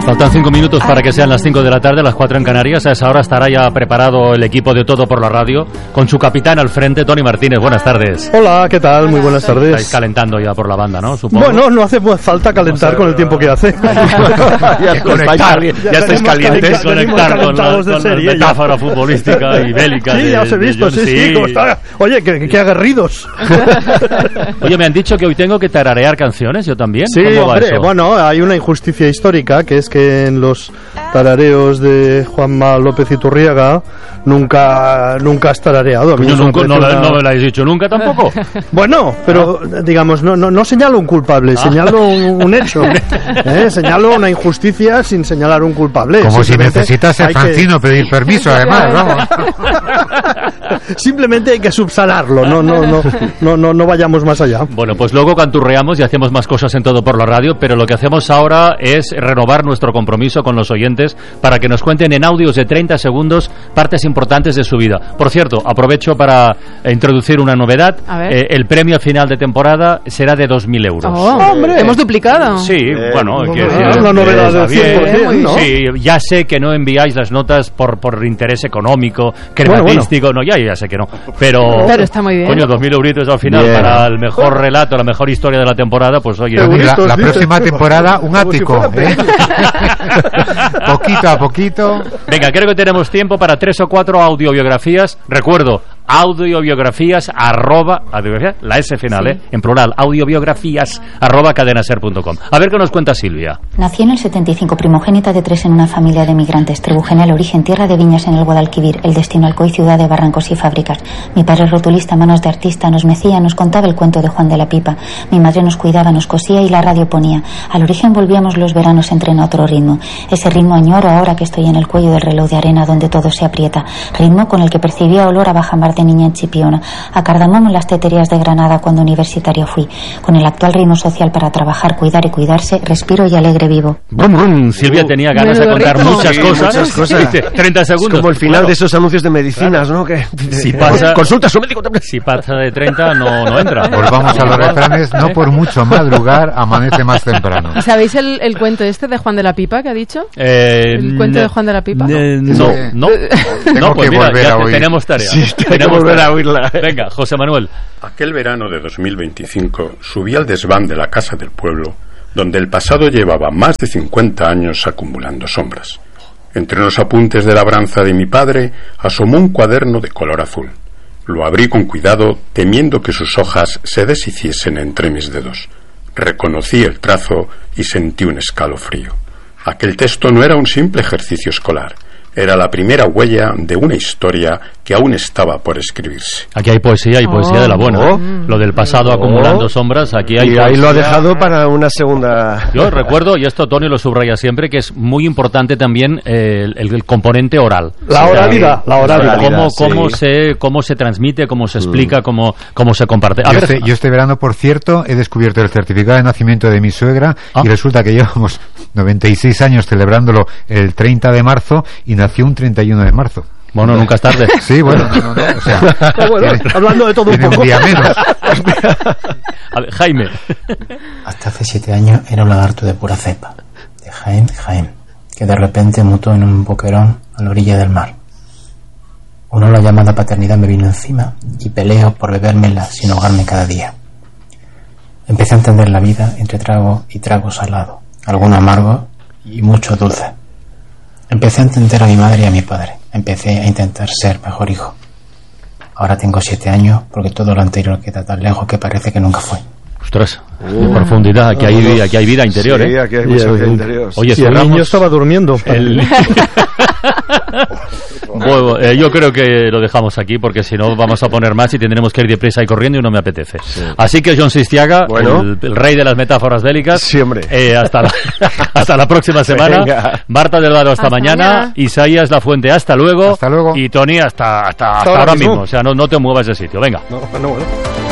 Faltan 5 minutos para que sean las 5 de la tarde, las 4 en Canarias. A esa hora estará ya preparado el equipo de Todo por la Radio, con su capitán al frente, Tony Martínez. Buenas tardes. Hola, ¿qué tal? Muy buenas tardes. Estáis calentando ya por la banda, ¿no? Supongo. Bueno, no hace falta calentar con el tiempo que hace. Ya estáis calientes. Conectar con la metáfora futbolística y bélica. Sí, ya os he visto, sí. ¿Cómo está? Oye, qué aguerridos. Oye, me han dicho que hoy tengo que tararear canciones, yo también. Sí, ¿Cómo va hombre, eso? bueno, hay una injusticia histórica, que es que en los tarareos de Juanma López Iturriaga nunca has tarareado. A mí Yo eso nunca, me no parece me lo habéis dicho nunca tampoco. Bueno, pero digamos, no señalo un culpable, señalo un hecho. Señalo una injusticia sin señalar un culpable. Como si necesitas ser Francino pedir permiso, además, vamos. Simplemente hay que subsanarlo, no vayamos más allá. Bueno, pues luego canturreamos y hacemos más cosas en Todo por la Radio, pero lo que hacemos ahora es renovar nuestro compromiso con los oyentes para que nos cuenten en audios de 30 segundos partes importantes de su vida. Por cierto, aprovecho para introducir una novedad. El premio final de temporada será de 2.000 euros. ¡Oh, hombre! ¿Hemos duplicado? Sí, bueno, una novedad del 100%, ¿no? Sí, ya sé que no enviáis las notas por interés económico, crematístico, no, ya sé que no, pero está muy bien. Coño, 2.000 euritos al final para el mejor relato, la mejor historia de la temporada, pues oye. La próxima temporada un ático, poquito a poquito. Venga, creo que tenemos tiempo para 3 o 4 audiobiografías. Recuerdo, audiobiografías la S final, en plural, audiobiografías @cadenaser.com. A ver qué nos cuenta Silvia. Nací en el 75, primogénita de 3 en una familia de migrantes. Trebujena, el origen, tierra de viñas en el Guadalquivir, el destino Alcoy, ciudad de barrancos y fábricas. Mi padre rotulista, manos de artista, nos mecía, nos contaba el cuento de Juan de la Pipa. Mi madre nos cuidaba, nos cosía y la radio ponía. Al origen volvíamos los veranos en tren a otro ritmo. Ese ritmo añoro ahora que estoy en el cuello del reloj de arena donde todo se aprieta. Ritmo con el que percibía olor a bajamar de niña en Chipiona, a cardamomo en las teterías de Granada cuando universitaria fui. Con el actual ritmo social para trabajar, cuidar y cuidarse, respiro y alegre vivo. Silvia tenía ganas de contar muchas cosas. Dice, 30 segundos. Es como el final de esos anuncios de medicinas, ¿no? Que si pasa, consulta a su médico. Si pasa de 30 no entra. Volvamos a los refranes, no por mucho madrugar amanece más temprano. ¿Y sabéis el cuento este de Juan de la Pipa que ha dicho? ¿El cuento de Juan de la Pipa? No. Tengo pues que mira, volver a oír. Tenemos tarea. Sí, tenemos que volver a oírla. Venga, José Manuel. Aquel verano de 2025 subí al desván de la casa del pueblo, donde el pasado llevaba más de 50 años acumulando sombras. Entre los apuntes de labranza de mi padre asomó un cuaderno de color azul. Lo abrí con cuidado, temiendo que sus hojas se deshiciesen entre mis dedos. Reconocí el trazo y sentí un escalofrío. Aquel texto no era un simple ejercicio escolar. Era la primera huella de una historia que aún estaba por escribirse. Aquí hay poesía de la buena. Lo del pasado acumulando sombras, aquí hay y ahí lo ha dejado para una segunda. Yo recuerdo, y esto Tony lo subraya siempre, que es muy importante también el componente oral. La oralidad. Cómo se transmite, cómo se explica, cómo se comparte. Yo este verano, por cierto, he descubierto el certificado de nacimiento de mi suegra y resulta que llevamos 96 años celebrándolo el 30 de marzo y nació un 31 de marzo. Bueno, nunca es tarde. Sí, bueno, no. O sea, hablando de todo un poco. Un día menos. A ver, Jaime. Hasta hace 7 años era un lagarto de pura cepa, de Jaén, que de repente mutó en un boquerón a la orilla del mar. Una ola llamada paternidad me vino encima y peleo por bebérmela sin ahogarme cada día. Empecé a entender la vida entre trago y trago salado, alguno amargo y mucho dulce. Empecé a entender a mi madre y a mi padre. Empecé a intentar ser mejor hijo. Ahora tengo 7 años porque todo lo anterior queda tan lejos que parece que nunca fue. Ostras, de profundidad, aquí hay vida interior, sí, aquí hay mucha vida interior. Oye, el niño estaba durmiendo. Bueno, yo creo que lo dejamos aquí porque si no vamos a poner más y tendremos que ir deprisa y corriendo y no me apetece. Sí. Así que John Sistiaga, el rey de las metáforas bélicas. Sí, hombre. Hasta la próxima semana. Venga. Marta Delgado, hasta mañana. Isaías Lafuente, hasta luego. Hasta luego. Y Tony, hasta ahora mismo. O sea, no te muevas de sitio. Venga. No.